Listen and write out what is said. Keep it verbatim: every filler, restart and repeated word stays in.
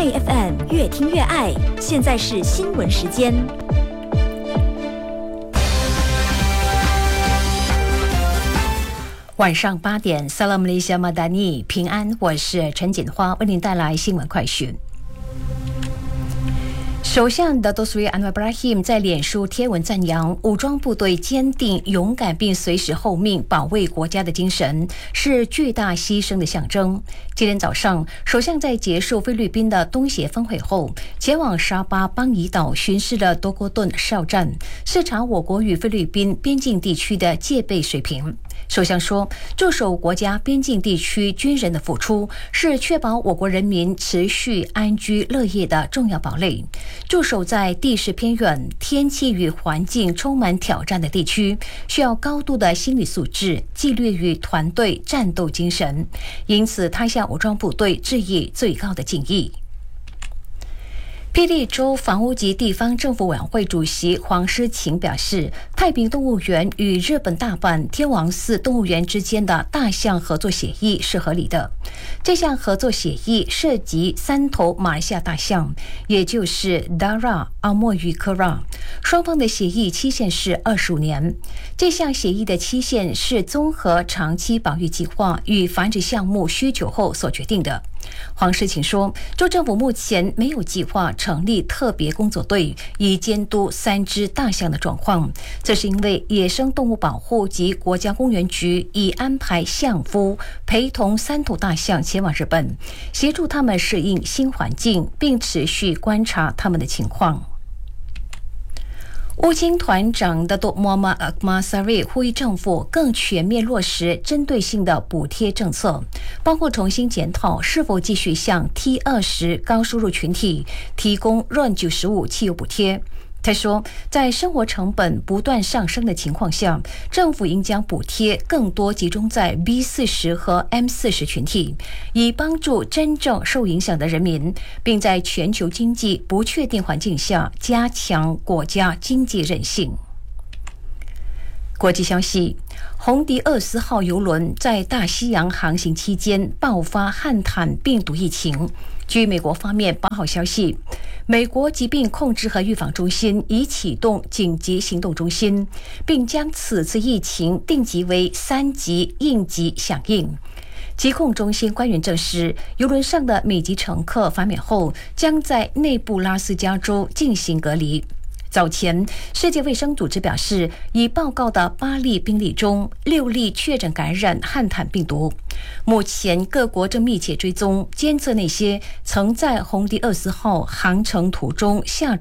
爱 F M 越听越爱，现在是新闻时间。 晚上八点 Salam Malaysia Madani 平安，我是陈锦花，为您带来新闻快讯。首相的多苏瑞安瓦布拉希在脸书贴文赞扬武装部队坚定、勇敢并随时候命保卫国家的精神，是巨大牺牲的象征。今天早上，首相在结束菲律宾的东协峰会后，前往沙巴邦宜岛巡视了多哥顿哨站，视察我国与菲律宾边境地区的戒备水平。首相说，驻守国家边境地区军人的付出是确保我国人民持续安居乐业的重要堡垒。驻守在地势偏远、天气与环境充满挑战的地区，需要高度的心理素质、纪律与团队战斗精神。因此，他向武装部队致以最高的敬意。霹雳州房屋及地方政府委员会主席黄诗晴表示，太平动物园与日本大阪天王寺动物园之间的大象合作协议是合理的。这项合作协议涉及三头马来西亚大象，也就是 Dara、阿莫与科拉，双方的协议期限是二十五年。这项协议的期限是综合长期保育计划与繁殖项目需求后所决定的。黄诗晴说，州政府目前没有计划成立特别工作队以监督三只大象的状况，这是因为野生动物保护及国家公园局已安排相夫陪同三头大象前往日本，协助他们适应新环境，并持续观察他们的情况。乌青团长的多莫马阿马萨瑞呼吁政府更全面落实针对性的补贴政策，包括重新检讨是否继续向 T 二十 高收入群体提供 R O N 九十五 汽油补贴。他说，在生活成本不断上升的情况下，政府应将补贴更多集中在 B 四十 和 M 四十 群体，以帮助真正受影响的人民，并在全球经济不确定环境下加强国家经济韧性。国际消息，洪迪厄斯号邮轮在大西洋航行期间爆发汉坦病毒疫情。据美国方面八号消息，美国疾病控制和预防中心已启动紧急行动中心，并将此次疫情定级为三级应急响应。疾控中心官员证实，邮轮上的美籍乘客返美后将在内布拉斯加州进行隔离。早前，世界卫生组织表示，已报告的八例病例中，六例确诊感染汉坦病毒。目前，各国正密切追踪监测那些曾在洪迪厄斯号航程途中下